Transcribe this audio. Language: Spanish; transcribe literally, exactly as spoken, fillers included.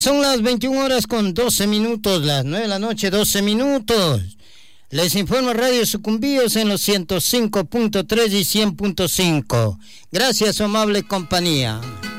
Son las veintiuna horas con doce minutos, las nueve de la noche, doce minutos. Les informa Radio Sucumbíos en los ciento cinco punto tres y cien punto cinco. Gracias, su amable compañía.